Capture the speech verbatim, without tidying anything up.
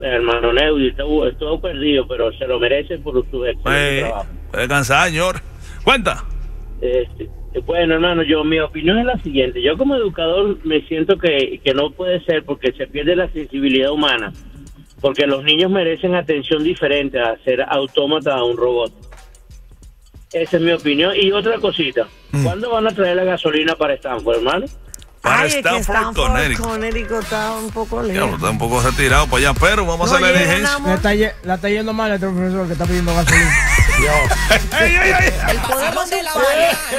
Hermano Neudi, estuvo, estuvo perdido, pero se lo merece por su excelente Eh, trabajo. Puede cansar, señor. Cuenta. Este, bueno, hermano, yo mi opinión es la siguiente. Yo como educador me siento que, que no puede ser porque se pierde la sensibilidad humana. Porque los niños merecen atención diferente a ser autómata a un robot. Esa es mi opinión. Y otra cosita. Mm. ¿Cuándo van a traer la gasolina para Stanford, hermano? Para Ay, es que Stanford, Stanford, Connecticut. Connecticut está un poco Ya, lejos. está un poco retirado para allá, pero vamos No a hacer la llega, diligencia. nada La está, ye- la está yendo mal este profesor que está pidiendo gasolina. ¡Ey, ey, ey! El vacilón de la mañana.